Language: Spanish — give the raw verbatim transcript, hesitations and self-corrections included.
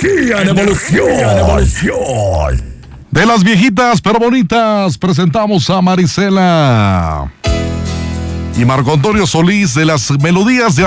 Energía en evolución. Energía en evolución. De las viejitas pero bonitas, presentamos a Marisela y Marco Antonio Solís de las melodías de